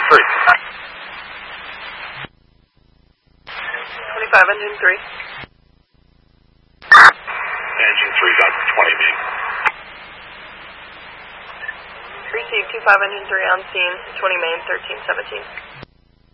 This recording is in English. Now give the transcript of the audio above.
3. 25, engine 3. Engine 3's out to 20 main. Received 25, engine 3 on scene, 20 main, 1317.